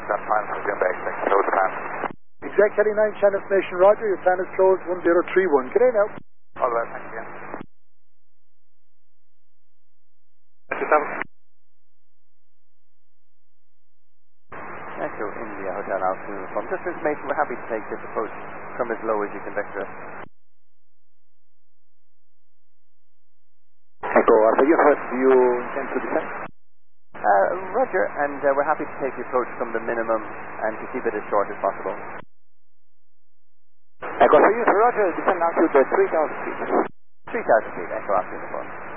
that plan for Jim Bay, close the plan. Exec Kelly 9, channel information, roger, your plan is closed, 1031. Good day now. All right, thank you. Echo India Hotel Alpha Uniform. Just for information, we're happy to take this approach from as low as you can vector us. Echo Alpha Uniform, do you intend to descend? Roger, and we're happy to take the approach from the minimum and to keep it as short as possible. Echo Alpha Uniform, roger, descend now to the 3000 feet. 3000 feet, Echo Alpha Uniform.